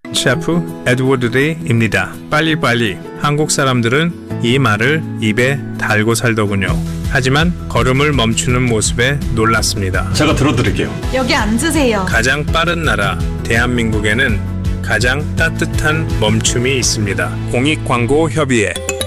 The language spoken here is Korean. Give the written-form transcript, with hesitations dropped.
셰프 에드워드 데이입니다. 빨리빨리. 한국 사람들은 이 말을 입에 달고 살더군요. 하지만 걸음을 멈추는 모습에 놀랐습니다. 제가 들어드릴게요. 여기 앉으세요. 가장 빠른 나라 대한민국에는 가장 따뜻한 멈춤이 있습니다. 공익광고협의회